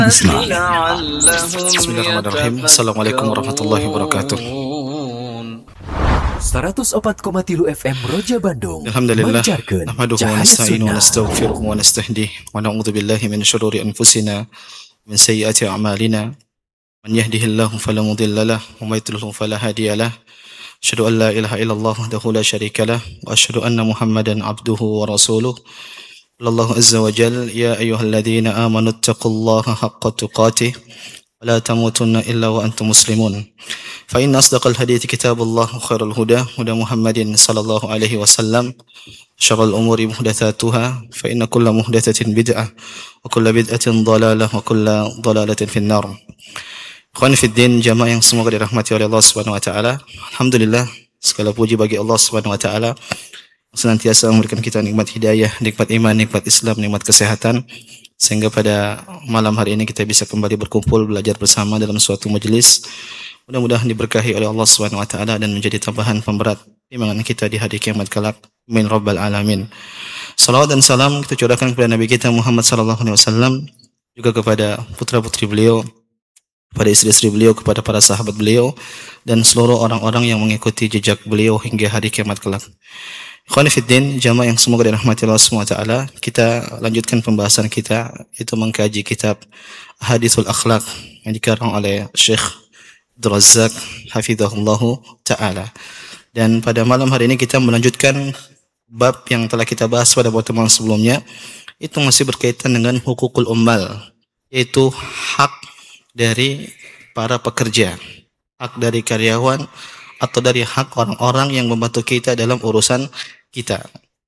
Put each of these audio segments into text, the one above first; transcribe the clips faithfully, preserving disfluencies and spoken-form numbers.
Bismillahirrahmanirrahim. Assalamualaikum warahmatullahi wabarakatuh. seratus empat koma tiga F M Roja Bandung. Alhamdulillah. Nahmaduhu wa nasta'inuhu wa nastaghfiruhu wa nastahdihi wa na'udzu billahi min syururi anfusina min sayyiati a'malina. Man yahdihillahu fala mudilla lahu wa may yudlil fala hadiya lahu. Asyhadu an la ilaha illallah wahdahu la syarika lahu wa asyhadu anna Muhammadan abduhu wa rasuluh. Allah Azza wa Jal, ya ayyuhalladzina amanu taqullaha haqqa tuqatih wa la tamutunna illa wa antum muslimun. Fa inna asdaqal hadithi kitabullah wa khairal huda huda Muhammadin sallallahu alaihi wasallam. Syarrul umuri muhdatsatuha fa inna kulla muhdatsatin bid'ah wa kulla bid'atin dhalalah wa kulla dhalalatin finnar. Ikhwan fi din, jamaah yang semoga dirahmati oleh Allah Subhanahu wa taala. Alhamdulillah, segala puji bagi Allah Subhanahu wa taala senantiasa memberikan kita nikmat hidayah, nikmat iman, nikmat Islam, nikmat kesehatan, sehingga pada malam hari ini kita bisa kembali berkumpul belajar bersama dalam suatu majelis. Mudah-mudahan diberkahi oleh Allah Subhanahu wa taala dan menjadi tambahan pemberat timbangan kita di hari kiamat kelak. Amin rabbal alamin. Salawat dan salam kita curahkan kepada Nabi kita Muhammad sallallahu alaihi wasallam, juga kepada putra-putri beliau, kepada istri-istri beliau, kepada para sahabat beliau, dan seluruh orang-orang yang mengikuti jejak beliau hingga hari kiamat kelak. Ikhwani fiddin, jamaah yang semoga dirahmati Allah subhanahu wa taala, kita lanjutkan pembahasan kita, itu mengkaji kitab Hadithul Akhlaq yang dikarang oleh Syekh Abdul Razak hafizahullahu taala. Dan pada malam hari ini kita melanjutkan bab yang telah kita bahas pada pertemuan sebelumnya, itu masih berkaitan dengan hukukul ummal, yaitu hak dari para pekerja, hak dari karyawan, atau dari hak orang-orang yang membantu kita dalam urusan kita.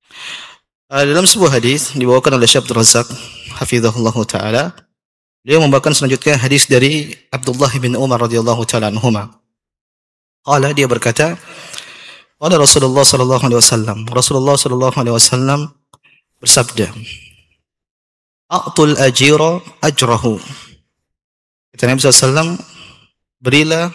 Uh, dalam sebuah hadis dibawakan oleh Syekh Abdul Razak hafizahullah taala, beliau membawakan selanjutnya hadis dari Abdullah bin Umar radhiyallahu taala anhuma. Qala, dia berkata, qala Rasulullah sallallahu alaihi wasallam, Rasulullah sallallahu alaihi wasallam bersabda, a'tul ajira ajrahu. Kata Nabi sallallahu alaihi wasallam, berilah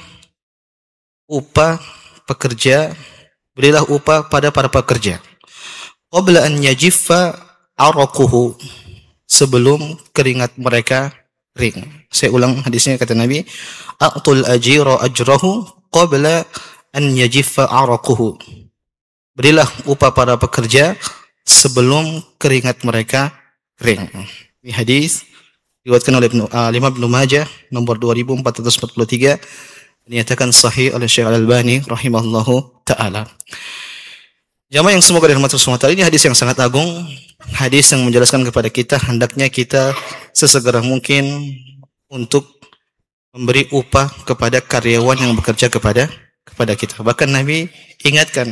upah pekerja, berilah upah pada para pekerja, qabla an yajiffa araquhu, sebelum keringat mereka kering. Saya ulang hadisnya, kata Nabi, a'tul ajira ajrahu qabla an yajiffa araquhu, berilah upah para pekerja sebelum keringat mereka kering. Ini hadis diriwayatkan oleh uh, Imam Ibnu Majah nomor dua ribu empat ratus empat puluh tiga, dinyatakan sahih oleh Syekh Al-Albani rahimahullahu ta'ala. Jamaah yang semoga dirahmati Allah subhanahu wa taala, ini hadis yang sangat agung, hadis yang menjelaskan kepada kita hendaknya kita sesegera mungkin untuk memberi upah kepada karyawan yang bekerja kepada kepada kita. Bahkan Nabi ingatkan,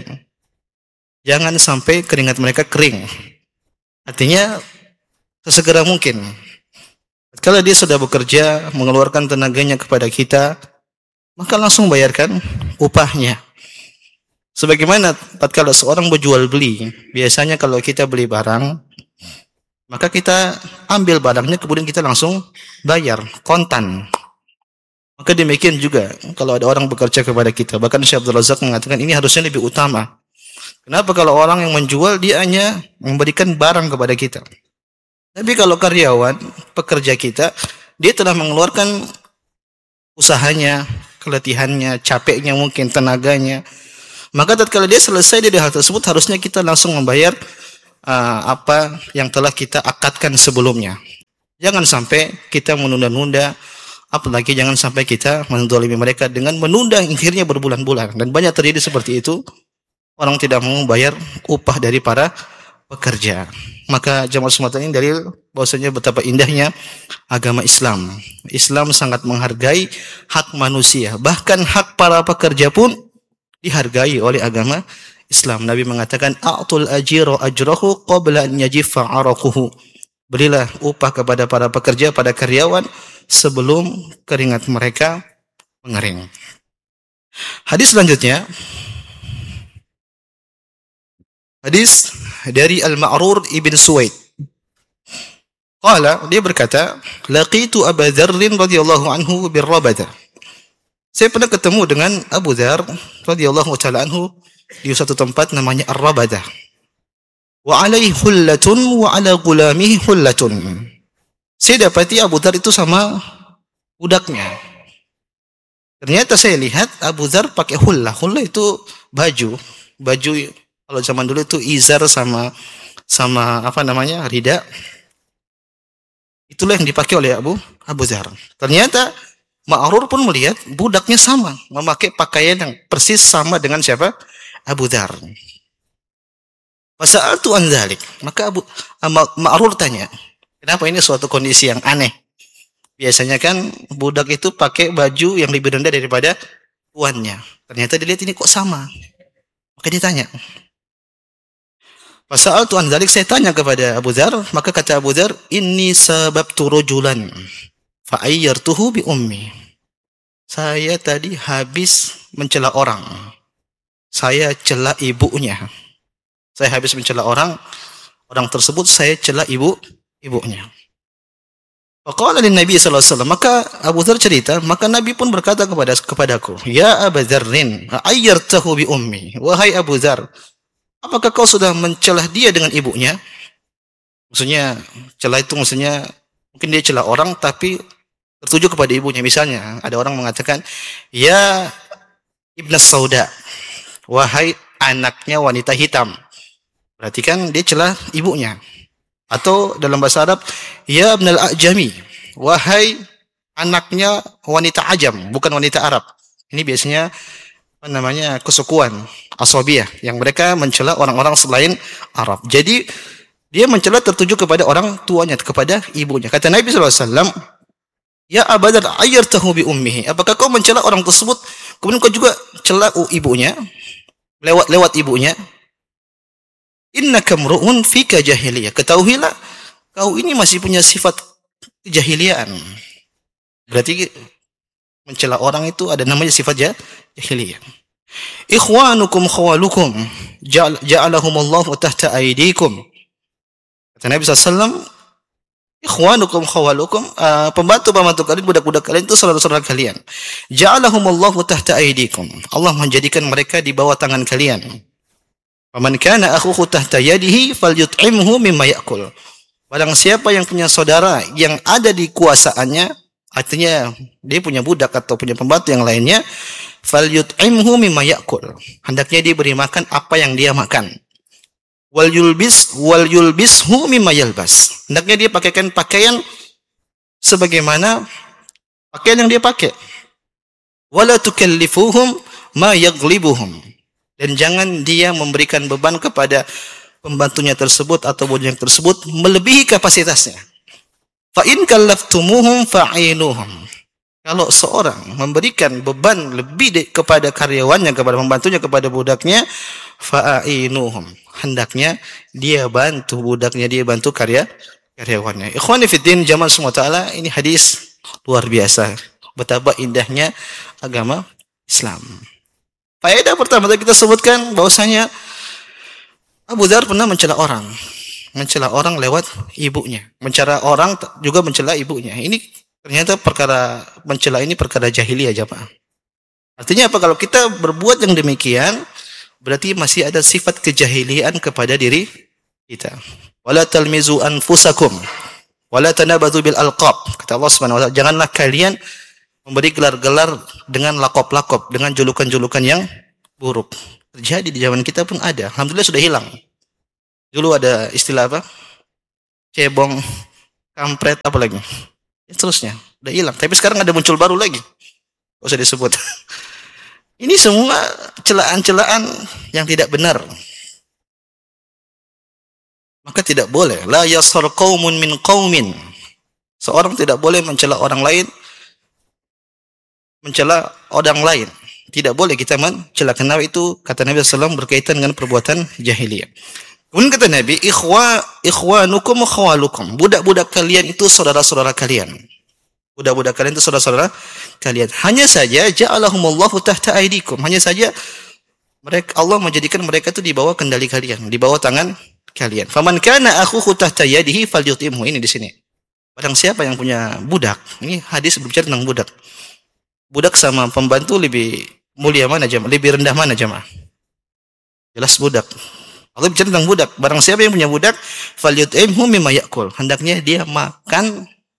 jangan sampai keringat mereka kering. Artinya sesegera mungkin, kalau dia sudah bekerja mengeluarkan tenaganya kepada kita, maka langsung bayarkan upahnya. Sebagaimana tatkala seorang berjual beli, biasanya kalau kita beli barang, maka kita ambil barangnya kemudian kita langsung bayar kontan. Maka demikian juga kalau ada orang bekerja kepada kita. Bahkan Syekh Abdul Razak mengatakan ini harusnya lebih utama. Kenapa? Kalau orang yang menjual, dia hanya memberikan barang kepada kita. Tapi kalau karyawan, pekerja kita, dia telah mengeluarkan usahanya, keletihannya, capeknya, mungkin tenaganya. Maka tatkala dia selesai dari hal tersebut, harusnya kita langsung membayar uh, apa yang telah kita akadkan sebelumnya. Jangan sampai kita menunda-nunda, apalagi jangan sampai kita menzalimi mereka dengan menunda akhirnya berbulan-bulan. Dan banyak terjadi seperti itu, orang tidak mau membayar upah dari para pekerja. Maka jamaah semata ini dalil bahwasanya betapa indahnya agama Islam. Islam sangat menghargai hak manusia, bahkan hak para pekerja pun dihargai oleh agama Islam. Nabi mengatakan, a'tul ajira ajrahu qabla an yajiffa araquhu, berilah upah kepada para pekerja, pada karyawan sebelum keringat mereka mengering. Hadis selanjutnya, hadis dari Al-Ma'rur ibn Suwaid. Qala, dia berkata, laqitu Abu Dzar radhiyallahu anhu birrabadah. Saya pernah ketemu dengan Abu Dzar radhiyallahu taala anhu di suatu tempat namanya Ar-Rabadah. Wa alaihi hullatun wa ala gulamihi hullatun. saya dapati Abu Dzar itu sama budaknya. Ternyata saya lihat Abu Dzar pakai hullah. Hullah itu baju, baju kalau zaman dulu itu izar sama sama apa namanya rida. Itulah yang dipakai oleh Abu Abu Dzar. Ternyata Ma'rur pun melihat budaknya sama, memakai pakaian yang persis sama dengan siapa? Abu Dzar. Fasa'altu an dzalik. Maka Abu Ma'rur tanya, kenapa ini suatu kondisi yang aneh? Biasanya kan budak itu pakai baju yang lebih rendah daripada tuannya. Ternyata dilihat ini kok sama. Maka dia tanya. Fasa'altu an dzalik, saya tanya kepada Abu Dzar, maka kata Abu Dzar, "Inni sababtu rajulan fa ayyartuhu bi ummi." Saya tadi habis mencela orang. Saya cela ibunya. Saya habis mencela orang, orang tersebut saya cela ibu ibunya. Faqala lin Nabi sallallahu alaihi wasallam, maka Abu Dzar cerita, maka Nabi pun berkata kepada kepadaku, "Ya Abu Dzarrin, ayyartahu bi ummi." Wahai Abu Dzar, apakah kau sudah mencela dia dengan ibunya? Maksudnya cela itu maksudnya mungkin dia cela orang tapi tertuju kepada ibunya. Misalnya ada orang mengatakan, "Ya Ibnas Sauda, wahai anaknya wanita hitam." Berarti kan dia celah ibunya. Atau dalam bahasa Arab, "Ya Ibnal A'jami, wahai anaknya wanita Ajam, bukan wanita Arab." Ini biasanya apa namanya kesukuan asabiyah yang mereka mencela orang-orang selain Arab. Jadi dia mencela tertuju kepada orang tuanya, kepada ibunya. Kata Nabi sallallahu alaihi wasallam, "Ya Abu Dzar, ayyartahu bi ummihi." Apakah kau mencela orang tersebut kemudian kau juga cela ibunya? Lewat lewat ibunya. Innaka mru'un fika jahiliyah. Ketahuilah kau ini masih punya sifat kejahiliaan. Berarti mencela orang itu ada namanya sifat jahiliyah. Ikhwanukum khawalukum ja'alahumullahu tahta aydikum. Kata Nabi sallallahu alaihi wasallam, ikhwanukum khawalukum, uh, pembantu-pembantu kalian, budak-budak kalian itu saudara-saudara kalian. Ja'alahumullahu tahta aydikum. Allah menjadikan mereka di bawah tangan kalian. Faman kana akhuhu tahta yadihi falyut'imhu mimma ya'kul. Barang siapa yang punya saudara yang ada di kuasaannya, artinya dia punya budak atau punya pembantu yang lainnya, falyut'imhu mimma ya'kul. Hendaknya dia beri makan apa yang dia makan. Wal yulbis wal yulbishu mimma yalbas. Hendaknya dia pakaikan pakaian sebagaimana pakaian yang dia pakai. Wala tukallifuhum ma yaghlibuhum. Dan jangan dia memberikan beban kepada pembantunya tersebut atau budak tersebut melebihi kapasitasnya. Fa in kallaftumuhum fa'inuhum. Kalau seorang memberikan beban lebih kepada karyawannya, kepada pembantunya, kepada budaknya, fa'inuhum. Hendaknya dia bantu budaknya, dia bantu karya karyawannya. Ikhwani fiddin jamaah semua ta'ala, ini hadis luar biasa. Betapa indahnya agama Islam. Faedah pertama tadi kita sebutkan bahwasanya Abu Dzar pernah mencela orang. Mencela orang lewat ibunya. Mencela orang juga mencela ibunya. Ini ternyata perkara mencela ini perkara jahiliyah jamaah. Artinya apa? Kalau kita berbuat yang demikian, berarti masih ada sifat kejahilian kepada diri kita. Wala talmizu anfusakum wala tanabadhu bil alqab. Kata Allah Subhanahu wa taala, janganlah kalian memberi gelar-gelar dengan lakop-lakop, dengan julukan-julukan yang buruk. Terjadi di zaman kita pun ada. Alhamdulillah sudah hilang. Dulu ada istilah apa? Cebong, kampret, apa lagi? Ya, seterusnya. Udah hilang. Tapi sekarang ada muncul baru lagi. Gak usah disebut. Ini semua celaan-celaan yang tidak benar. Maka tidak boleh. La yashar qaumun min qaumin. Seorang tidak boleh mencela orang lain, mencela orang lain. Tidak boleh kita mencela, karena itu kata Nabi sallallahu alaihi wasallam berkaitan dengan perbuatan jahiliyah. Kemudian kata Nabi, ikhwa ikhwanukum khawalukum. Budak-budak kalian itu saudara-saudara kalian. Budak-budak kalian itu saudara-saudara kalian. Hanya saja ja'alahumullahu tahta aydikum. Hanya saja mereka Allah menjadikan mereka itu di bawah kendali kalian, di bawah tangan kalian. Faman kana akhuhu tahta yadihi falyutimhu. Ini di sini. Barang siapa yang punya budak, ini hadis berbicara tentang budak. Budak sama pembantu lebih mulia mana jemaah? Lebih rendah mana jemaah? Jelas budak. Allah bicara tentang budak. Barang siapa yang punya budak, falyut'imhu mimma ya'kul. Hendaknya dia makan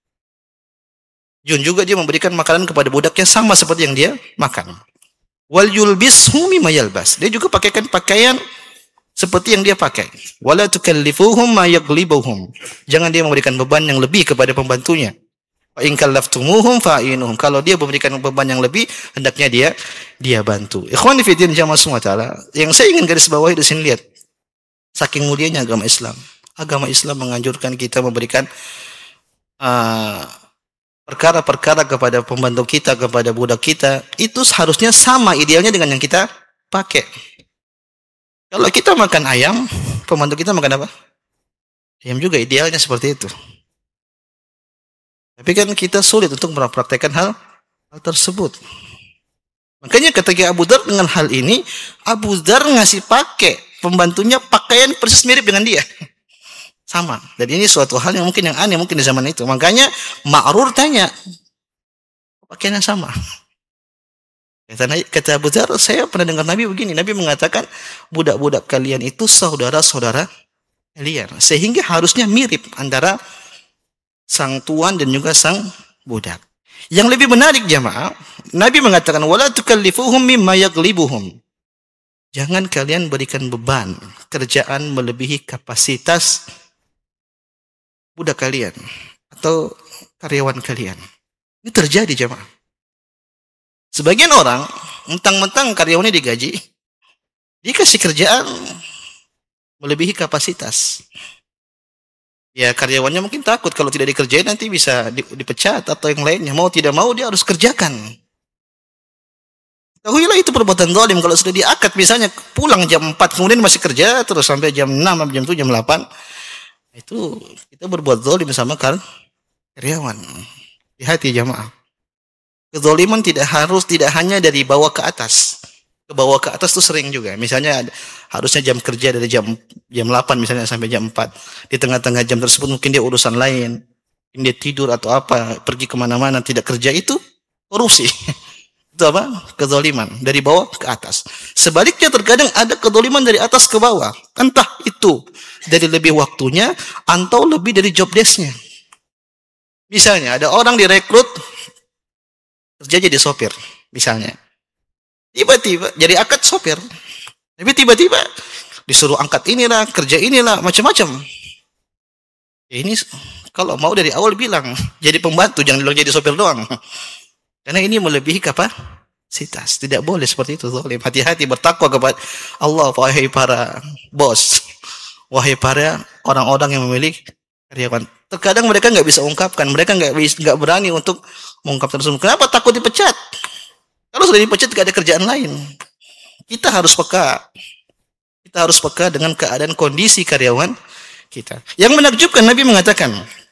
Jun juga dia memberikan makanan kepada budaknya sama seperti yang dia makan. Wal yulbishu mimma yalbas. Dia juga pakaikan pakaian seperti yang dia pakai. Wala tukallifuhum ma yaghlibuhum. Jangan dia memberikan beban yang lebih kepada pembantunya. Fa in kallaftumuhum fa'inuhum. Kalau dia memberikan beban yang lebih, hendaknya dia dia bantu. Ikhwani fi din jamaah semua taala. Yang saya ingin garis bawahi di sini, lihat. Saking mulianya agama Islam. Agama Islam menganjurkan kita memberikan uh, perkara-perkara kepada pembantu kita, kepada budak kita. Itu seharusnya sama idealnya dengan yang kita pakai. Kalau kita makan ayam, pembantu kita makan apa? Ayam juga, idealnya seperti itu. Tapi kan kita sulit untuk mempraktekkan hal, hal tersebut. Makanya ketika Abu Dzar dengan hal ini, Abu Dzar ngasih pakai pembantunya pakaian persis mirip dengan dia. Sama. Dan ini suatu hal yang mungkin yang aneh mungkin di zaman itu. Makanya Ma'rur tanya, pakaiannya sama. Kata Abu Dzar, saya pernah dengar Nabi begini. Nabi mengatakan, budak-budak kalian itu saudara-saudara kalian. Sehingga harusnya mirip antara sang tuan dan juga sang budak. Yang lebih menarik jamaah, Nabi mengatakan, wala tukallifuhum mimma yaghlibuhum. Jangan kalian berikan beban kerjaan melebihi kapasitas budak kalian atau karyawan kalian. Ini terjadi jamaah. Sebagian orang, mentang-mentang karyawannya digaji, dia kasih kerjaan melebihi kapasitas. Ya karyawannya mungkin takut kalau tidak dikerjain nanti bisa dipecat atau yang lainnya. Mau tidak mau dia harus kerjakan. Tahuilah itu perbuatan zalim. Kalau sudah diakad misalnya pulang jam empat kemudian masih kerja terus sampai jam enam, jam tujuh, jam delapan. Itu kita berbuat zalim sama karyawan. Hati-hati jamaah. Kezaliman tidak harus tidak hanya dari bawah ke atas. Ke bawah ke atas itu sering juga. Misalnya harusnya jam kerja dari jam jam delapan misalnya sampai jam empat. Di tengah-tengah jam tersebut mungkin dia urusan lain. Mungkin dia tidur atau apa, pergi kemana-mana, tidak kerja, itu korupsi. Itu apa? Kezaliman dari bawah ke atas. Sebaliknya terkadang ada kezaliman dari atas ke bawah. Entah itu dari lebih waktunya atau lebih dari job desk-nya. Misalnya ada orang direkrut kerja jadi sopir, misalnya. Tiba-tiba jadi akad sopir. Tapi tiba-tiba disuruh angkat inilah, kerja inilah, macam-macam. Ya ini kalau mau dari awal bilang jadi pembantu, jangan bilang jadi sopir doang. Karena ini melebihi kapasitas. Tidak boleh seperti itu. Hati-hati, bertakwa kepada Allah, wahai para bos, wahai para orang-orang yang memiliki karyawan. Terkadang mereka nggak bisa ungkapkan, mereka nggak nggak berani untuk mengungkapkan tersebut. Kenapa? Takut dipecat. Kalau sudah dipecat nggak ada kerjaan lain. Kita harus peka. Kita harus peka dengan keadaan kondisi karyawan kita. Yang menakjubkan, Nabi mengatakan,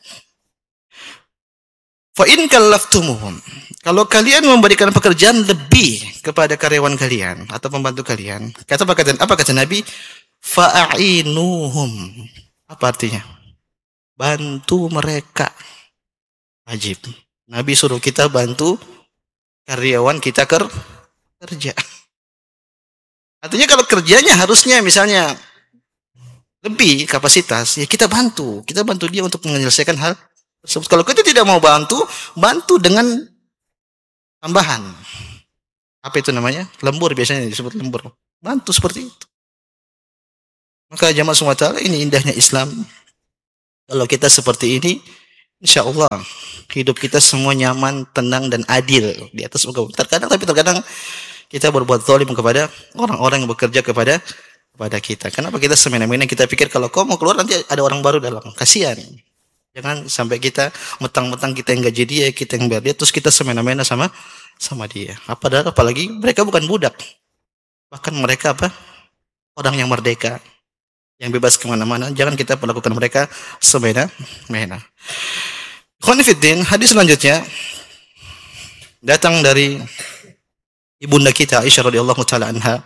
fa in kallaftumuhum. Kalau kalian memberikan pekerjaan lebih kepada karyawan kalian atau pembantu kalian, kata apa kata, apa kata Nabi? Fa'ainuhum. Apa artinya? Bantu mereka. Wajib. Nabi suruh kita bantu karyawan kita ker kerja. Artinya kalau kerjanya harusnya misalnya lebih kapasitas, ya kita bantu. Kita bantu dia untuk menyelesaikan hal tersebut. Kalau kita tidak mau bantu, bantu dengan tambahan. Apa itu namanya? Lembur, biasanya disebut lembur. Bantu seperti itu. Maka jamaah semua taala, ini indahnya Islam. Kalau kita seperti ini, insya Allah hidup kita semua nyaman, tenang dan adil di atas muka bumi. Terkadang tapi terkadang kita berbuat zalim kepada orang-orang yang bekerja kepada kepada kita. Kenapa kita semena-mena kita pikir kalau kau mau keluar nanti ada orang baru dalam. Kasihan. Jangan sampai kita metang-metang kita yang gaji dia, kita yang bayar dia, terus kita semena-mena sama sama dia. Apa dah? Apalagi mereka bukan budak. Bahkan mereka apa? Orang yang merdeka, yang bebas kemana-mana. Jangan kita perlakukan mereka semena-mena. Khonifuddin, hadis selanjutnya datang dari ibunda kita Aisyah radhiyallahu taala anha.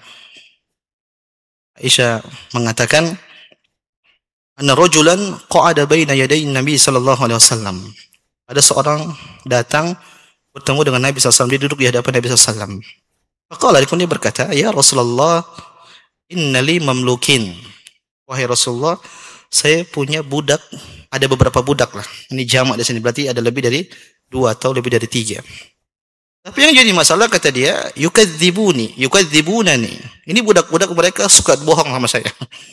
Aisyah mengatakan, anna rajulan qa'ada baina yaday Nabi sallallahu alaihi wasallam. Ada seorang datang bertemu dengan Nabi sallallahu alaihi wasallam, dia duduk di hadapan Nabi sallallahu alaihi wasallam. Faqala, dia berkata, "Ya Rasulullah, innali mamlukin." Wahai Rasulullah, saya punya budak, ada beberapa budak lah. Ini jamak di sini, berarti ada lebih dari dua atau lebih dari tiga. Tapi yang jadi masalah kata dia, yukadzibuni, yukadzibunani. Ini budak-budak mereka suka bohong sama saya.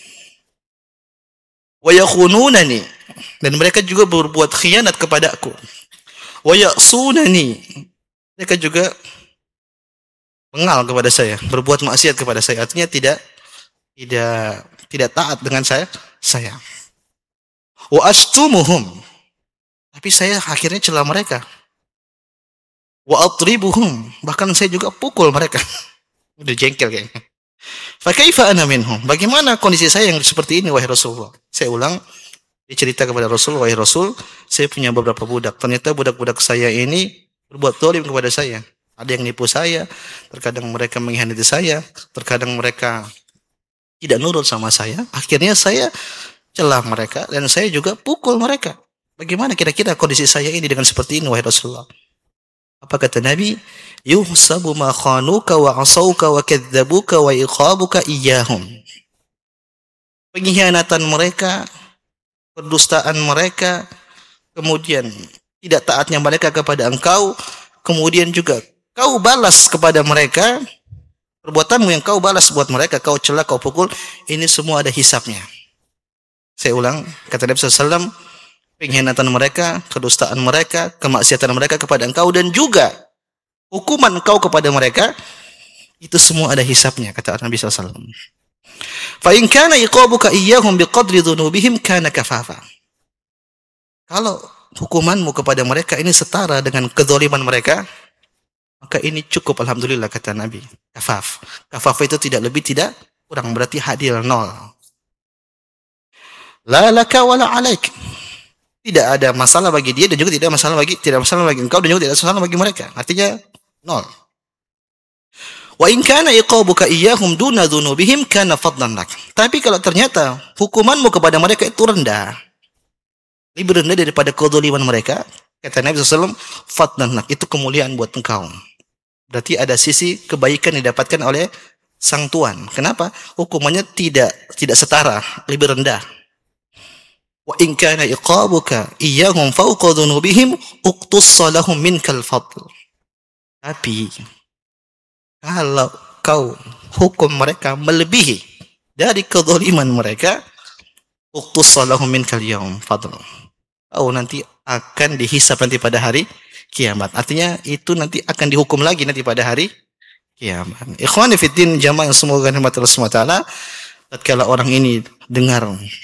Wa yakhununani, dan mereka juga berbuat khianat kepadaku. Wa ya'sunani, mereka juga mengal kepada saya, berbuat maksiat kepada saya. Artinya tidak tidak tidak taat dengan saya. Saya. Wa ashtumuhum, tapi saya akhirnya cela mereka. Wa atribuhum, bahkan saya juga pukul mereka. Udah jengkel kayaknya. Fa kaifa ana minhum? Bagaimana kondisi saya yang seperti ini wahai Rasulullah? Saya ulang, dia cerita kepada Rasul, wahai Rasul, saya punya beberapa budak. Ternyata budak-budak saya ini berbuat zalim kepada saya. Ada yang nipu saya, terkadang mereka mengkhianati saya, terkadang mereka tidak nurut sama saya. Akhirnya saya celah mereka dan saya juga pukul mereka. Bagaimana kira-kira kondisi saya ini dengan seperti ini wahai Rasulullah? Apa kata Nabi? Yuhsabu ma khanuka wa asauka wa kadzabuka wa iqabuka iyyahum. Pengkhianatan mereka, perdustaan mereka, kemudian tidak taatnya mereka kepada engkau, kemudian juga kau balas kepada mereka, perbuatanmu yang kau balas buat mereka, kau cela, kau pukul, ini semua ada hisapnya. Saya ulang, kata Nabi sallallahu alaihi wasallam, pengkhianatan mereka, kedustaan mereka, kemaksiatan mereka kepada engkau, dan juga hukuman engkau kepada mereka, itu semua ada hisapnya, kata Nabi sallallahu alaihi wasallam. Fa in kana iqabuka iyyahum biqadri dhunubihim kana kafafa. Kalau hukumanmu kepada mereka ini setara dengan kezaliman mereka, maka ini cukup, alhamdulillah, kata Nabi. Kafaf. Kafaf itu tidak lebih tidak kurang, berarti hadil, nol. La laka wala alaik. Tidak ada masalah bagi dia dan juga tidak masalah bagi tidak masalah bagi engkau dan juga tidak masalah bagi mereka. Artinya nol. Wa in kana iqabuka iyyahum duna dzunubihim kana fadlan lak. Tapi kalau ternyata hukumanmu kepada mereka itu rendah, lebih rendah daripada kezaliman mereka, kata Nabi sallallahu alaihi wasallam, fadlan lak, itu kemuliaan buat engkau. Berarti ada sisi kebaikan yang didapatkan oleh sang tuan. Kenapa? Hukumannya tidak tidak setara, lebih rendah. Wa in kana iqabuka iyyahum fawqa dhunubihim uqtussa lahum minkal fadl. Tapi kalau kau hukum mereka melebihi dari kezaliman mereka, uqtussa lahum minkal yawm fadl. Kau nanti akan dihisab nanti pada hari kiamat. Artinya itu nanti akan dihukum lagi nanti pada hari kiamat. Ikhwani fiddin, jamaah yang semoga rahmat Allah subhanahu wa taala, tatkala orang ini dengar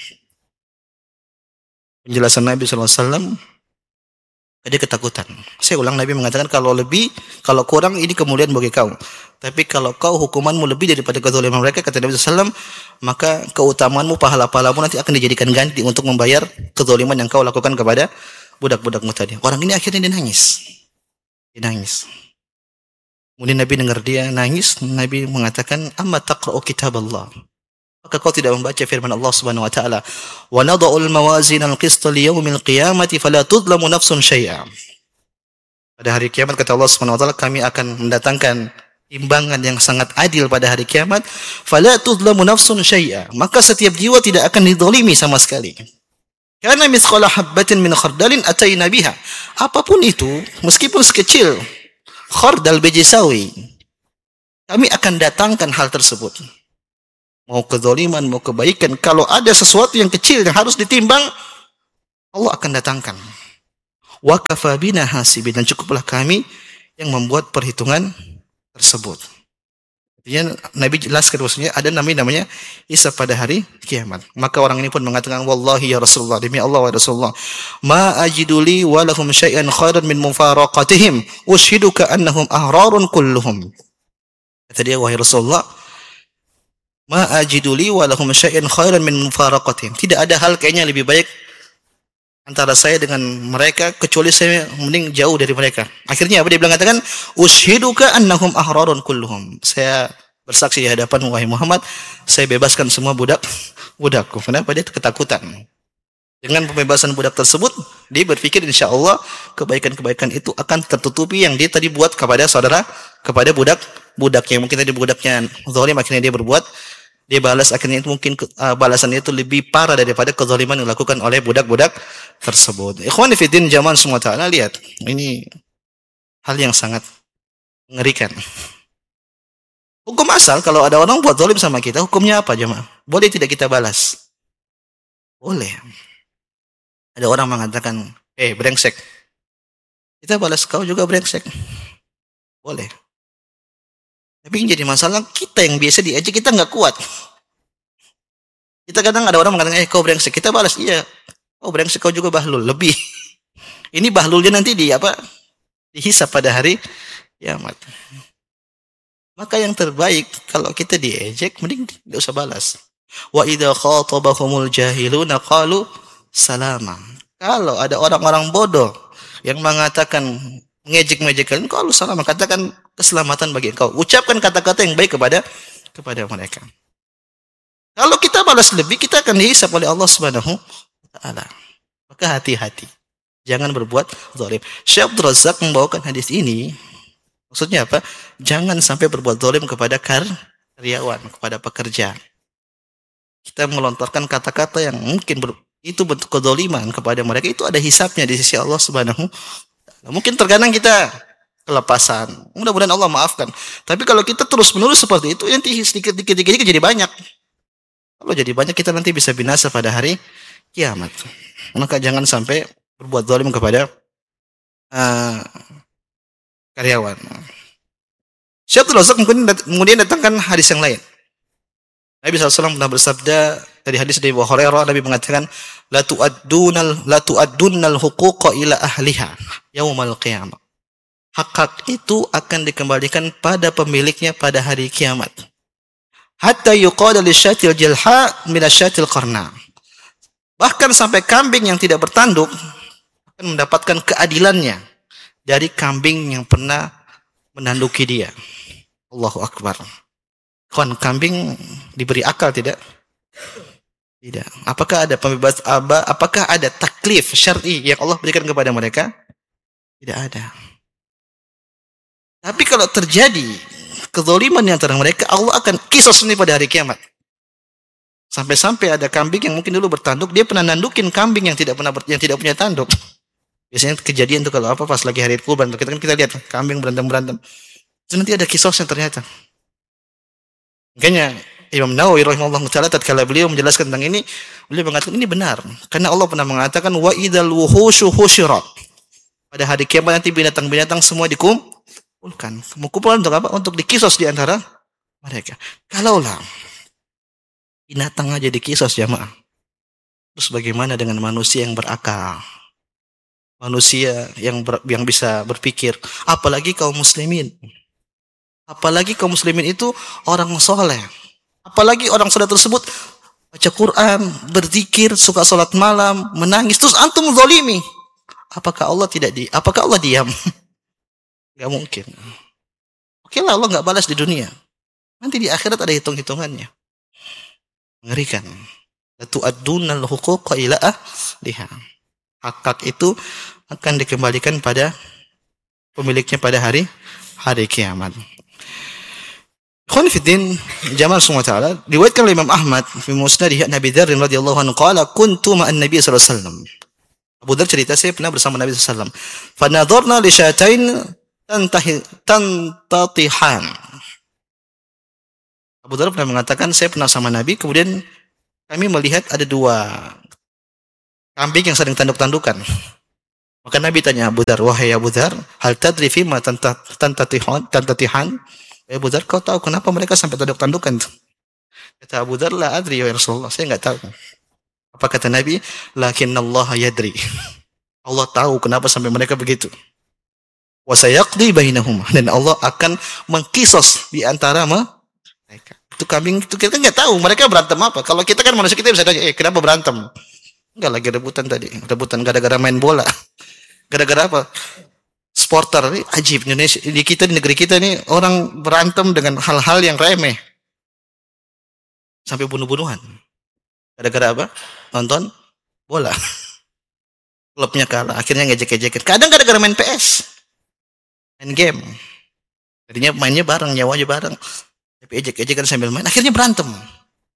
penjelasan Nabi sallallahu alaihi wasallam, dia ketakutan. Saya ulang, Nabi mengatakan kalau lebih, kalau kurang ini kemuliaan bagi kau. Tapi kalau kau hukumanmu lebih daripada kezaliman mereka, kata Nabi sallallahu alaihi wasallam, maka keutamaanmu, pahala-pahalamu nanti akan dijadikan ganti untuk membayar kezaliman yang kau lakukan kepada budak-budakmu tadi. Orang ini akhirnya dia nangis. Dia nangis. Kemudian Nabi dengar dia nangis, Nabi mengatakan, "Amma taqra'u kitaballah?" Maka kau tidak membaca firman Allah Subhanahu wa taala, "Wa nadha'ul mawazin al-qist li yaumil qiyamati fala tudlamu nafsun syai'a." Pada hari kiamat, kata Allah Subhanahu wa taala, kami akan mendatangkan timbangan yang sangat adil pada hari kiamat, fala tudlamu nafsun syai'a, maka setiap jiwa tidak akan dizalimi sama sekali. Karena misqala habbatin min khardalin ataina biha. Apapun itu, meskipun sekecil khardal biji sawi, kami akan datangkan hal tersebut. Mau kezaliman, mau kebaikan, kalau ada sesuatu yang kecil yang harus ditimbang, Allah akan datangkan. Wa kafa bina hasibin, dan cukuplah kami yang membuat perhitungan tersebut. Artinya Nabi jelaskan maksudnya ada namanya namanya hisab pada hari kiamat. Maka orang ini pun mengatakan, wallahi ya Rasulullah, demi Allah wa Rasulullah, ma ajiduli wa lahum syai'an khairan min mufaraqatihim ushiduka annahum ahrarun kulluhum. Kata dia, wahai Rasulullah, ma ajiduli wa lahum syai'an khairan min mufaraqatihim. Tidak ada hal kayaknya lebih baik antara saya dengan mereka kecuali saya mending jauh dari mereka. Akhirnya apa dia bilang, katakan, ushiduka annahum ahrarun kulluhum. Saya bersaksi di hadapan wahai Muhammad, saya bebaskan semua budak budakku. Kenapa? Dia ketakutan. Dengan pembebasan budak tersebut, dia berpikir insyaallah kebaikan-kebaikan itu akan tertutupi yang dia tadi buat kepada saudara, kepada budak budak yang mungkin tadi budaknya zalim, akhirnya dia berbuat dia balas akhirnya itu mungkin uh, balasannya itu lebih parah daripada kezaliman yang dilakukan oleh budak-budak tersebut. Ikhwani fillah jamaah semua taala, lihat, ini hal yang sangat mengerikan. Hukum asal kalau ada orang buat zalim sama kita, hukumnya apa jemaah? Boleh tidak kita balas? Boleh. Ada orang mengatakan, eh brengsek. Kita balas kau juga brengsek. Boleh. Tapi yang jadi masalah kita yang biasa diejek kita nggak kuat. Kita kadang ada orang mengatakan, eh kau brengsek, kita balas, iya. Oh brengsek kau juga bahlul, lebih. Ini bahlulnya nanti di apa? Dihisab pada hari kiamat. Maka yang terbaik kalau kita diejek mending tidak usah balas. Wa idza khatabahumul jahiluna qalu salama. Kalau ada orang-orang bodoh yang mengatakan mengejek-mejek kalian, qalu salama, katakan keselamatan bagi engkau. Ucapkan kata-kata yang baik kepada kepada mereka. Kalau kita balas lebih, kita akan dihisab oleh Allah Subhanahu wa taala. Maka hati-hati. Jangan berbuat zalim. Syekh Abdul Razak membawakan hadis ini. Maksudnya apa? Jangan sampai berbuat zalim kepada karyawan, kepada pekerja. Kita melontarkan kata-kata yang mungkin ber, itu bentuk kezaliman kepada mereka, itu ada hisabnya di sisi Allah Subhanahu wa taala. Mungkin terkadang kita kelepasan. Mudah-mudahan Allah maafkan. Tapi kalau kita terus-menerus seperti itu, nanti sedikit-sedikit jadi banyak. Kalau jadi banyak, kita nanti bisa binasa pada hari kiamat. Maka jangan sampai berbuat zalim kepada uh, karyawan. Syekh Abdul Razak kemudian datangkan hadis yang lain. Nabi shallallahu alaihi wasallam pernah bersabda, dari hadis dari Abu Hurairah, Nabi mengatakan, la tu'addunal la tu'addunnal huquqa ila ahliha yaumal qiyamah. Hak-hak itu akan dikembalikan pada pemiliknya pada hari kiamat. Hatta yuqala lisyatil jalha minasyatil qarna. Bahkan sampai kambing yang tidak bertanduk akan mendapatkan keadilannya dari kambing yang pernah menanduki dia. Allahu Akbar. Kawan, kambing diberi akal tidak? Tidak. Apakah ada pembebas aba? Apakah ada taklif syar'i yang Allah berikan kepada mereka? Tidak ada. Tapi kalau terjadi kezaliman di antara mereka, Allah akan kisos ini pada hari kiamat. Sampai-sampai ada kambing yang mungkin dulu bertanduk, dia pernah nandukin kambing yang tidak pernah ber, yang tidak punya tanduk. Biasanya kejadian itu kalau apa pas lagi hari kurban, kita kan kita lihat kambing berantem-berantem. Itu nanti ada kisosnya ternyata. Makanya Imam Nawawi rahimahullah taala tatkala beliau menjelaskan tentang ini, beliau mengatakan ini benar karena Allah pernah mengatakan wa idzal wuhushu husyirat. Pada hari kiamat nanti binatang-binatang semua dikumpulkan. Mengumpulkan untuk apa? Untuk dikisos di antara mereka. Kalaulah binatang aja dikisos jamaah, terus bagaimana dengan manusia yang berakal? Manusia yang ber, yang bisa berpikir, apalagi kaum muslimin. Apalagi kaum muslimin itu orang soleh. Apalagi orang soleh tersebut baca Quran, berzikir, suka sholat malam, menangis, terus antum zalimi. Apakah Allah tidak di? Apakah Allah diam? Gak mungkin. Oke lah, Allah nggak balas di dunia. Nanti di akhirat ada hitung-hitungannya. Mengerikan. Latu'addunal huquqa ila ahliha. Hak-hak itu akan dikembalikan pada pemiliknya pada hari hari kiamat. Ikhwan fiddin jamaah semua taala, riwayatkan oleh Imam Ahmad fi musnadih Nabi Dzar radhiyallahu anhu qala kuntu ma'an Nabi sallallahu alaihi wasallam. Abu Dzar cerita, saya pernah bersama Nabi sallallahu alaihi wasallam. Fa nadharna li syatain tantahi tantatihan. Abu Dzar pernah mengatakan, saya pernah sama Nabi, kemudian kami melihat ada dua kambing yang saling tanduk-tandukan. Maka Nabi tanya Abu Dzar, wahai Abu Dzar, hal tadri fima tantatihan tantatihan? Ya Abu Dzar, kau tahu kenapa mereka sampai tanduk-tandukan? Kata Abu Dzar, la adri ya Rasulullah, saya enggak tahu. Apa kata Nabi? Lakinnallaha yadri. Allah tahu kenapa sampai mereka begitu. Wa sayaqdi bainahum, dan Allah akan mengkisos di antara mereka. Itu kambing itu kita kan enggak tahu mereka berantem apa. Kalau kita kan manusia, kita bisa tanya, eh kenapa berantem? Enggak, lagi rebutan tadi. Rebutan gara-gara main bola. Gara-gara apa? Sporter ini ajib. Indonesia, di kita, di negeri kita ini orang berantem dengan hal-hal yang remeh. Sampai bunuh-bunuhan. Gara-gara apa? Nonton bola. Klubnya kalah, akhirnya ngejek-ngejekin. Kadang gara-gara main P S. Main game. Tadinya mainnya bareng, nyawanya bareng. Tapi ejek-ejekan sambil main, akhirnya berantem.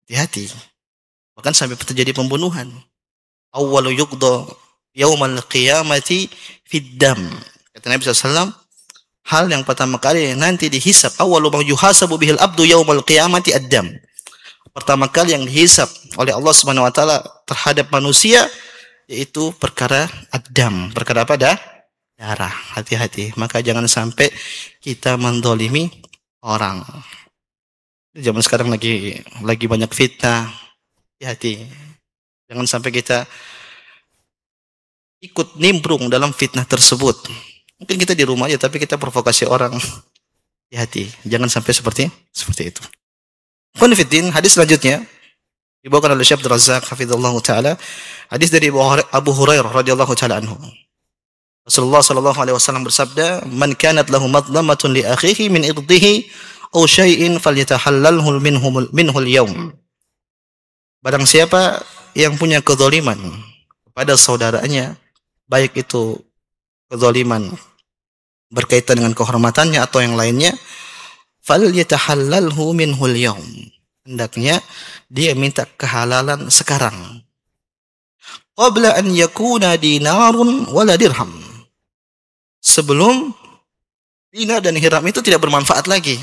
Hati-hati. Bahkan sampai terjadi pembunuhan. Awwalu yuqda yaumal qiyamati fid dam. Kata Nabi sallallahu alaihi wasallam, hal yang pertama kali nanti dihisab, awwalu ma yuhasabu bihil abdu yaumal qiyamati ad-dam. Pertama kali yang dihisab oleh Allah Subhanahu wa taala terhadap manusia yaitu perkara ad-dam, perkara apa dah? Darah. Hati-hati. Maka jangan sampai kita mendolimi orang. Zaman sekarang lagi lagi banyak fitnah. Hati-hati. Jangan sampai kita ikut nimbrung dalam fitnah tersebut. Mungkin kita di rumah aja tapi kita provokasi orang. Hati-hati. Jangan sampai seperti seperti itu. Konfidin, hadis selanjutnya dibawakan oleh Syekh Abdul Razak hafizallahu taala, hadis dari Abu Hurairah radhiyallahu taala anhu. Rasulullah sallallahu alaihi wasallam bersabda, "Man kanat lahu madlamatun li akhihi min irdihi aw syai'in falyatahallalhu minhu minhu al-yawm." Barang siapa yang punya kezaliman kepada saudaranya, baik itu kezaliman berkaitan dengan kehormatannya atau yang lainnya, falyatahallalhu minhu al-yawm. Hendaknya dia minta kehalalan sekarang. Qabla an yakuna dinarun wala dirham. Sebelum dinar dan dirham itu tidak bermanfaat lagi.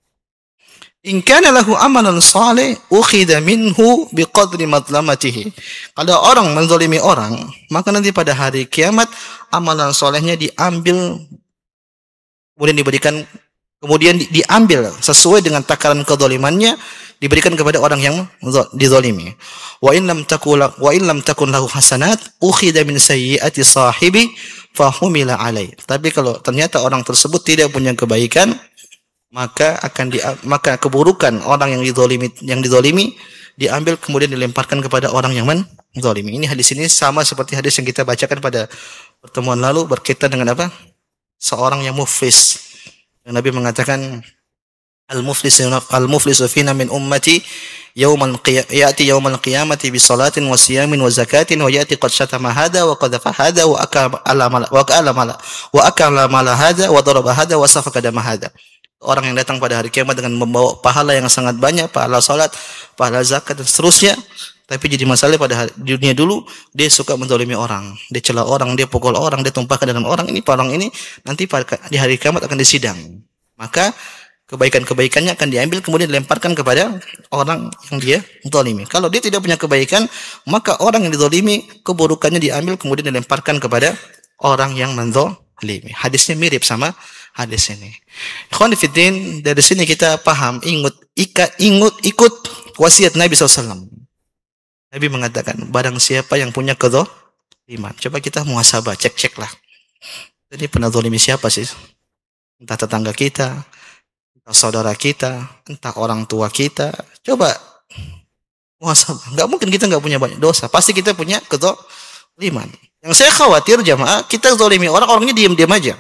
In kana lahu amalan salih ukhidha minhu biqadri madlamatihi. Kalau orang menzalimi orang, maka nanti pada hari kiamat amalan solehnya diambil kemudian diberikan kemudian diambil sesuai dengan takaran kezalimannya diberikan kepada orang yang dizalimi. Wa in lam takun wa in lam takun lahu hasanat ukhidha min sayyiati sahibi fa humila alai. Tapi kalau ternyata orang tersebut tidak punya kebaikan, maka akan di, maka keburukan orang yang dizalimi yang dizalimi diambil kemudian dilemparkan kepada orang yang menzalimi. Ini hadis ini sama seperti hadis yang kita bacakan pada pertemuan lalu berkaitan dengan apa? Seorang yang muflis. Nabi mengatakan al-muflisu al-muflisu fina min ummati yaumal qiyamah ya'ti yaumal qiyamati bi salatin wa siyamin wa zakatin wa ya'ti qad shatama hada wa qadhafa hada wa akala mala wa akala mala wa akala mala hada wa daraba hada wa safaka dama hada. Orang yang datang pada hari kiamat dengan membawa pahala yang sangat banyak, pahala salat, pahala zakat dan seterusnya, tapi jadi masalah pada dunia dulu dia suka menzalimi orang, dia cela orang, dia pukul orang, dia tumpahkan dalam orang ini, orang ini nanti di hari kiamat akan disidang. Maka kebaikan-kebaikannya akan diambil kemudian dilemparkan kepada orang yang dia zalimi. Kalau dia tidak punya kebaikan, maka orang yang dizalimi keburukannya diambil kemudian dilemparkan kepada orang yang menzalimi. Hadisnya mirip sama hadis ini. Ikhwan fillah, dari sini kita paham ingut ikat ingut ikut wasiat Nabi sallallahu alaihi wasallam. Nabi mengatakan, barang siapa yang punya kezaliman, coba kita muhasabah, cek-cek lah. Jadi pernah zalimi siapa sih? Entah tetangga kita, entah saudara kita, entah orang tua kita. Coba muhasabah. Enggak mungkin kita enggak punya banyak dosa. Pasti kita punya kezaliman. Yang saya khawatir jamaah, kita zalimi orang, orangnya diam-diam aja.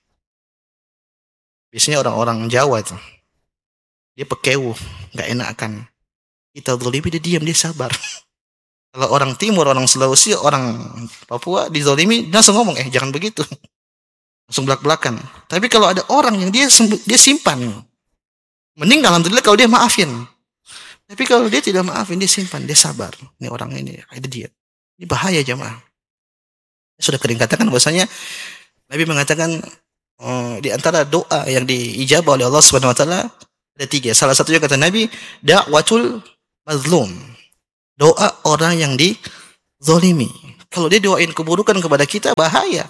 Biasanya orang-orang Jawa itu, dia pekewu, enggak enakan. Kita zalimi, dia diam, dia sabar. Kalau orang Timur, orang Sulawesi, orang Papua dizalimi, dia langsung ngomong, eh jangan begitu. Langsung belak-belakan. Tapi kalau ada orang yang dia dia simpan, mending alhamdulillah kalau dia maafin. Tapi kalau dia tidak maafin, dia simpan, dia sabar. Ini orang ini, ada dia. Ini bahaya jamaah. Sudah kering katakan bahwasanya Nabi mengatakan uh, di antara doa yang diijabah oleh Allah Subhanahu wa taala ada tiga. Salah satunya kata Nabi, da'watul mazlum. Doa orang yang dizalimi. Kalau dia doain keburukan kepada kita, bahaya.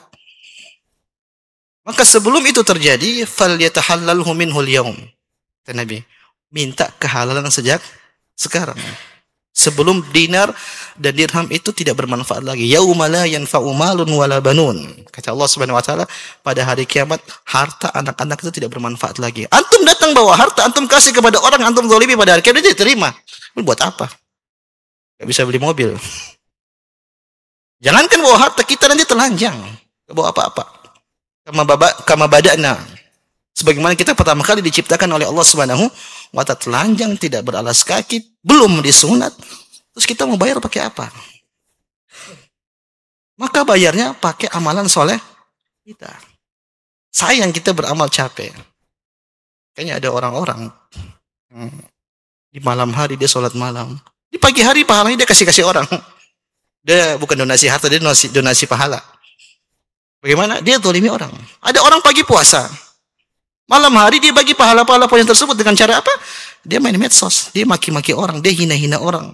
Maka sebelum itu terjadi, falyatahallalhu minhul yaum. Kata Nabi, minta kehalalan sejak sekarang. Sebelum dinar dan dirham itu tidak bermanfaat lagi. Yauma la yanfa'u malun wala banun. Kata Allah Subhanahu wa taala, pada hari kiamat harta anak-anak itu tidak bermanfaat lagi. Antum datang bawa harta, antum kasih kepada orang antum zalimi pada hari kiamat, dia terima. Ini buat apa? Gak bisa beli mobil. Jangankan bawa harta, kita nanti telanjang. Gak bawa apa-apa. Kama baba, kama badana. Sebagaimana kita pertama kali diciptakan oleh Allah Subhanahu wa taala telanjang, tidak beralas kaki, belum disunat. Terus kita mau bayar pakai apa? Maka bayarnya pakai amalan soleh kita. Sayang kita beramal capek. Kayaknya ada orang-orang hmm, Di malam hari dia sholat malam. Di pagi hari pahalanya dia kasih-kasih orang. Dia bukan donasi harta, dia donasi, donasi pahala. Bagaimana? Dia zalimi orang. Ada orang pagi puasa. Malam hari dia bagi pahala-pahala poin tersebut dengan cara apa? Dia main medsos. Dia maki-maki orang. Dia hina-hina orang.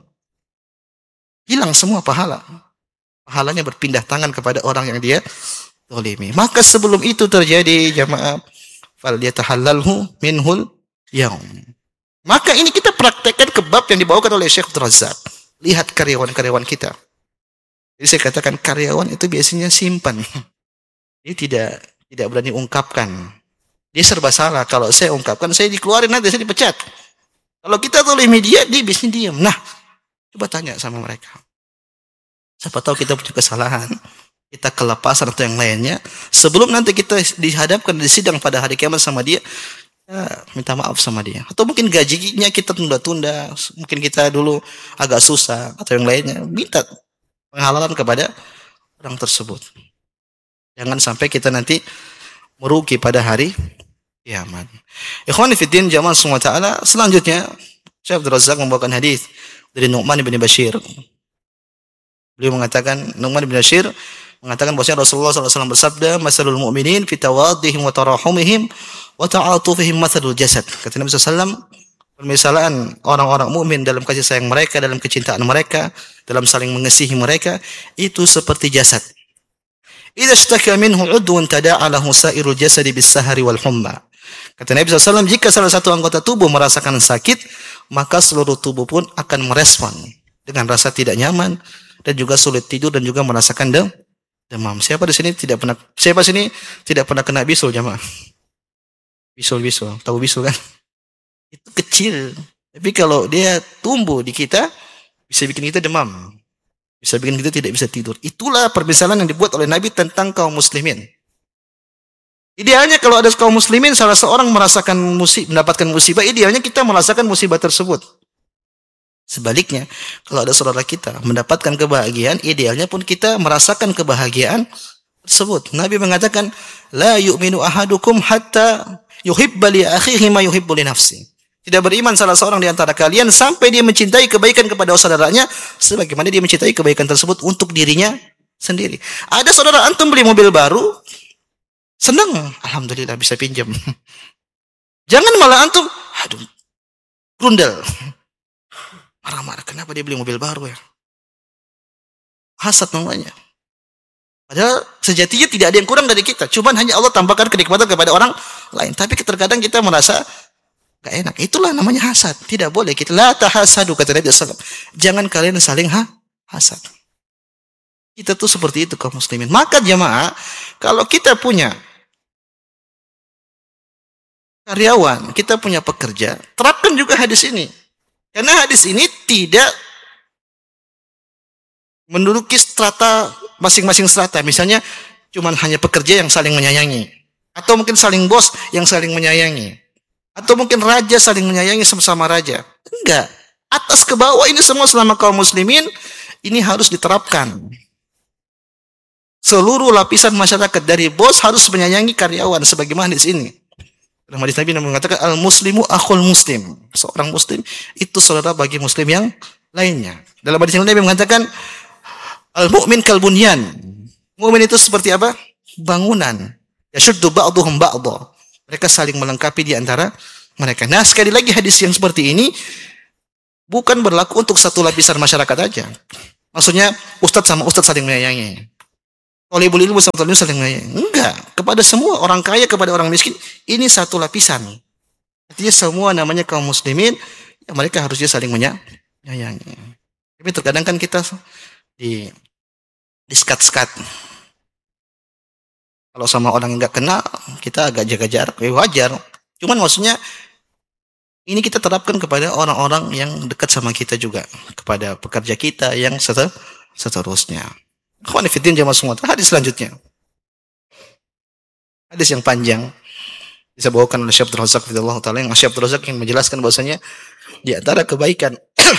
Hilang semua pahala. Pahalanya berpindah tangan kepada orang yang dia zalimi. Maka sebelum itu terjadi, jamaah, fal yatahallalhu minhul yaum. Maka ini kita praktekkan kebab yang dibawakan oleh Syekh Abdul Razak. Lihat karyawan-karyawan kita. Jadi saya katakan karyawan itu biasanya simpan. Dia tidak tidak berani ungkapkan. Dia serba salah. Kalau saya ungkapkan, saya dikeluarin nanti, saya dipecat. Kalau kita zalimi dia, dia biasanya diam. Nah, coba tanya sama mereka. Siapa tahu kita punya kesalahan, kita kelepasan atau yang lainnya. Sebelum nanti kita dihadapkan di sidang pada hari kiamat sama dia, ya, minta maaf sama dia. Atau mungkin gajinya kita tunda-tunda, mungkin kita dulu agak susah atau yang lainnya. Minta penghalalan kepada orang tersebut. Jangan sampai kita nanti merugi pada hari kiamat. Ikhwani fiddin jamaah semua taala, selanjutnya Syekh Abdul Razak membawakan hadis dari Nu'man bin Bashir. Beliau mengatakan, Nu'man bin Bashir mengatakan bahwa Rasulullah sallallahu alaihi wasallam bersabda, "Masalul mu'minin fi tawaddihim wa tarahumihim wa ta'atufihim mathalul jasad." Kata Nabi sallallahu alaihi wasallam, permisalan orang-orang mukmin dalam kasih sayang mereka, dalam kecintaan mereka, dalam saling mengasihi mereka, itu seperti jasad. Idza ishtaka minhu 'udwun tada'a lahu sa'irul jasadi bis-sahari wal humma. Kata Nabi sallallahu alaihi wasallam, jika salah satu anggota tubuh merasakan sakit, maka seluruh tubuh pun akan merespon dengan rasa tidak nyaman dan juga sulit tidur dan juga merasakan dem demam. Siapa di sini tidak pernah siapa sini tidak pernah kena bisul, jamaah? Bisul-bisul, tahu bisul kan? Itu kecil. Tapi kalau dia tumbuh di kita, bisa bikin kita demam. Bisa bikin kita tidak bisa tidur. Itulah permisalan yang dibuat oleh Nabi tentang kaum muslimin. Idealnya kalau ada kaum muslimin, salah seorang merasakan musibah, mendapatkan musibah, idealnya kita merasakan musibah tersebut. Sebaliknya, kalau ada saudara kita mendapatkan kebahagiaan, idealnya pun kita merasakan kebahagiaan tersebut. Nabi mengatakan, la yu'minu ahadukum hatta yuhibba li akhihi ma yuhibbu li nafsi. Tidak beriman salah seorang di antara kalian sampai dia mencintai kebaikan kepada saudaranya sebagaimana dia mencintai kebaikan tersebut untuk dirinya sendiri. Ada saudara antum beli mobil baru, senang, alhamdulillah bisa pinjam. Jangan malah antum, aduh, grundel. Marah-marah, kenapa dia beli mobil baru ya? Hasad namanya. Padahal sejatinya tidak ada yang kurang dari kita. Cuman hanya Allah tampakkan kenikmatan kepada orang lain. Tapi terkadang kita merasa gak enak. Itulah namanya hasad. Tidak boleh. Kita la tahasadu, kata Nabi sallallahu alaihi wasallam. Jangan kalian saling ha hasad. Kita tuh seperti itu kaum muslimin. Maka jamaah, kalau kita punya karyawan, kita punya pekerja, terapkan juga hadis ini. Karena hadis ini tidak menduduki strata masing-masing strata. Misalnya cuman hanya pekerja yang saling menyayangi, atau mungkin saling bos yang saling menyayangi, atau mungkin raja saling menyayangi sama-sama raja. Enggak. Atas ke bawah ini semua selama kaum muslimin ini harus diterapkan. Seluruh lapisan masyarakat dari bos harus menyayangi karyawan sebagaimana di sini. Dalam hadis Nabi mengatakan al-muslimu akhul muslim. Seorang muslim itu saudara bagi muslim yang lainnya. Dalam hadis Nabi mengatakan al-mu'min kal bunyan. Mukmin itu seperti apa? Bangunan. Yashuddu ba'dhum ba'dha. Mereka saling melengkapi di antara mereka. Nah, sekali lagi hadis yang seperti ini bukan berlaku untuk satu lapisan masyarakat aja. Maksudnya ustaz sama ustaz saling menyayangi. Thalibul ilmu sama thalibul ilmu saling menyayangi. Enggak, kepada semua, orang kaya kepada orang miskin, ini satu lapisan. Artinya semua namanya kaum muslimin, ya mereka harusnya saling menyayangi. Tapi terkadang kan kita di di skat-skat. Kalau sama orang yang enggak kenal, kita agak jaga jarak, ya wajar. Cuman maksudnya ini kita terapkan kepada orang-orang yang dekat sama kita juga, kepada pekerja kita yang seterusnya. Ikhwani fiddin jamaah semua. Hadis selanjutnya. Hadis yang panjang bisa bawakan oleh Syekh Abdul Razak radhiyallahu taala, yang Syekh Abdul Razak yang menjelaskan bahwasanya di antara kebaikan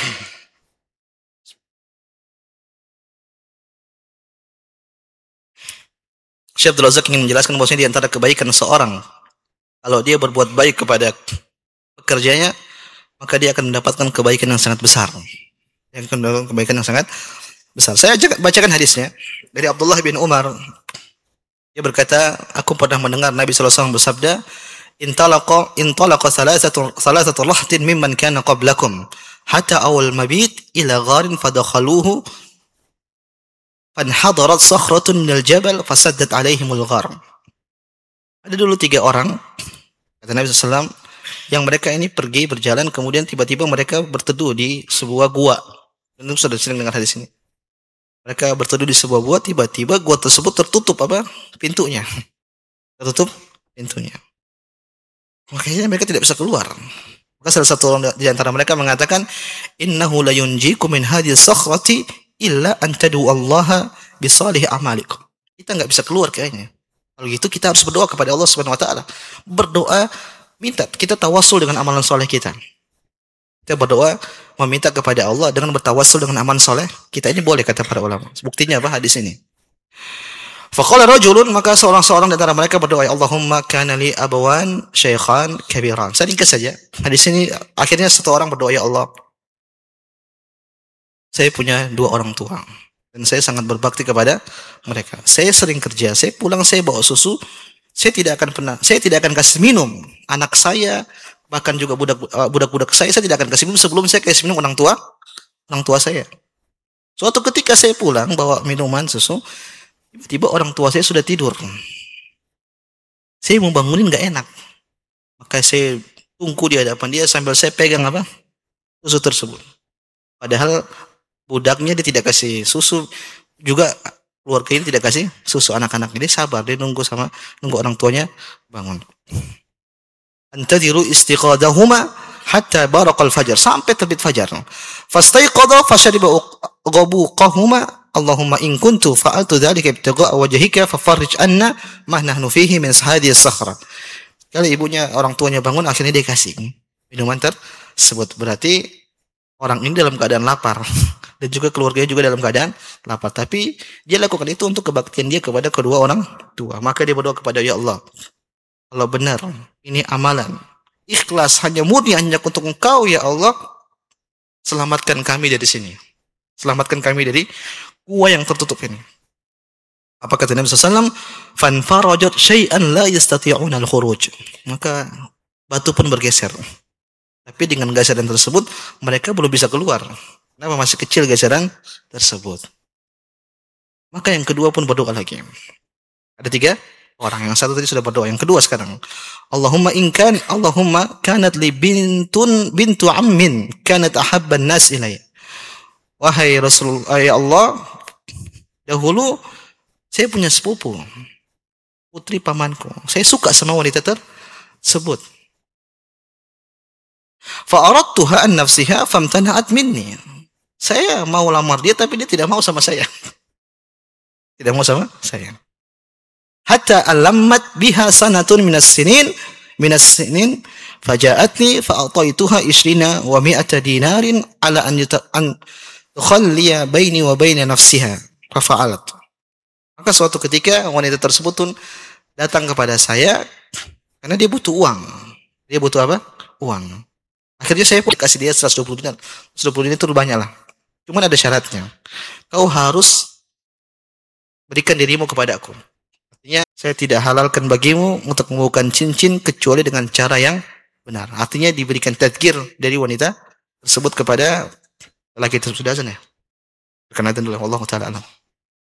Syekh Abdul Razak ingin menjelaskan bahwasanya di antara kebaikan seorang kalau dia berbuat baik kepada pekerjanya, maka dia akan mendapatkan kebaikan yang sangat besar. Yang akan mendapatkan kebaikan yang sangat besar. Saya bacakan hadisnya dari Abdullah bin Umar. Dia berkata, aku pernah mendengar Nabi sallallahu alaihi wasallam bersabda, intalaqa intalaqa salasatu salasatu rahtin mimman kana qablakum hatta awal mabit ila gharin fadakhaluhu fanhadarat sakhratun minal jabal fasaddat alaihimul ghar. Ada dulu tiga orang, kata Nabi sallallahu alaihi wasallam, yang mereka ini pergi berjalan, kemudian tiba-tiba mereka berteduh di sebuah gua. Dan sudah sering dengar hadis ini. Mereka berteduh di sebuah gua, tiba-tiba gua tersebut tertutup apa? Pintunya. Tertutup pintunya. Makanya mereka tidak bisa keluar. Maka salah satu orang di antara mereka mengatakan, innahu la yunjikum min hadhihi sakhrati illa an tad'u Allah bi salih amalikum. Kita enggak bisa keluar kayaknya. Kalau gitu kita harus berdoa kepada Allah Subhanahu wa taala. Berdoa, minta kita tawassul dengan amalan soleh kita. Kita berdoa meminta kepada Allah dengan bertawassul dengan amalan soleh kita, ini boleh kata para ulama. Buktinya apa? Hadis ini. Faqala rajulun, maka seorang-seorang di antara mereka berdoa, Allahumma kana li abawan syaikhan kabiran. Saya ringkas saja. Hadis ini akhirnya satu orang berdoa, ya Allah, saya punya dua orang tua dan saya sangat berbakti kepada mereka. Saya sering kerja, saya pulang saya bawa susu, saya tidak akan pernah, saya tidak akan kasih minum anak saya, bahkan juga budak budak-budak saya, saya tidak akan kasih minum sebelum saya kasih minum orang tua, orang tua saya. Suatu ketika saya pulang bawa minuman susu, tiba-tiba orang tua saya sudah tidur. Saya mau bangunin nggak enak, maka saya tunggu di hadapan dia sambil saya pegang apa susu tersebut. Padahal budaknya dia tidak kasih susu, juga keluarga ini tidak kasih susu, anak-anak ini sabar, dia nunggu sama nunggu orang tuanya bangun. Antadiru istiqadahuma hatta baraqal fajar, sampai terbit fajar. Fastaiqadha fashariba ghabuqahuma, Allahumma in kuntu fa'altu dzalika ibtigha'a wajhika fafarrij anna ma nahnu fihi min hadhihi as-sakhra. Kalau ibunya, orang tuanya bangun, akhirnya dia kasih minuman tersebut. Berarti orang ini dalam keadaan lapar dan juga keluarganya juga dalam keadaan lapar, tapi dia lakukan itu untuk kebaktian dia kepada kedua orang tua. Maka dia berdoa kepada, ya Allah, kalau benar ini amalan ikhlas hanya murni hanya untuk Engkau, ya Allah, selamatkan kami dari sini, selamatkan kami dari gua yang tertutup ini. Apa kata Nabi sallallahu alaihi wasallam? Fanfarajat syai'an la yastati'una al-khuruj. Maka batu pun bergeser. Tapi dengan geseran tersebut mereka belum bisa keluar. Kenapa? Masih kecil geseran tersebut. Maka yang kedua pun berdoa lagi. Ada tiga orang, yang satu tadi sudah berdoa, yang kedua sekarang, Allahumma in kan Allahumma kanat li bintun bintu ammin kanat ahabban nas ilayya. Wahai Rasul, ya Allah, dahulu saya punya sepupu, putri pamanku, saya suka sama wanita tersebut. Fa aradtuha an nafsiha famtana'at minni. Saya mau lamar dia tapi dia tidak mau sama saya. Tidak mau sama saya. Hatta alammat biha sanatun minas sinin minas sinin faja'atni fa'ataituha ishrina wa mi'ata dinarin ala an an tukhalliya baini wa baina nafsiha fafa'alat. Maka suatu ketika wanita tersebut pun datang kepada saya karena dia butuh uang. Dia butuh apa? Uang. Akhirnya saya pun kasih dia seratus dua puluh dinar. seratus dua puluh dinar itu banyak lah. Cuman ada syaratnya. Kau harus berikan dirimu kepada aku. Artinya saya tidak halalkan bagimu untuk membuka cincin kecuali dengan cara yang benar. Artinya diberikan tadkir dari wanita tersebut kepada lelaki tersebut. Sudah azan ya? Karena itu adalah Allah Ta'ala alam.